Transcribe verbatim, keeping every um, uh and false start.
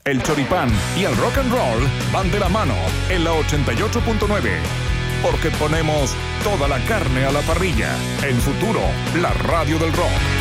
el choripán y el rock and roll van de la mano en la ochenta y ocho punto nueve. Porque ponemos toda la carne a la parrilla. En Futuro, la radio del rock.